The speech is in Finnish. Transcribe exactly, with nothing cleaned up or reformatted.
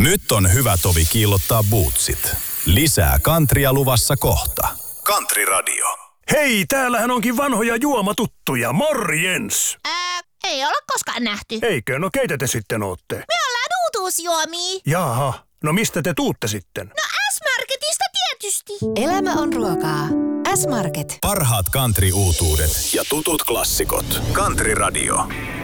Nyt on hyvä tovi kiillottaa bootsit. Lisää kantria luvassa kohta. Country Radio. Hei, täällähän onkin vanhoja juomatuttuja. Morjens! Ää, ei olla koskaan nähty. Eikö? No keitä te sitten ootte? Me ollaan uutuusjuomia. Jaha, no mistä te tuutte sitten? No S-Marketista tietysti. Elämä on ruokaa. S-Market. Parhaat country-uutuudet ja tutut klassikot. Country Radio.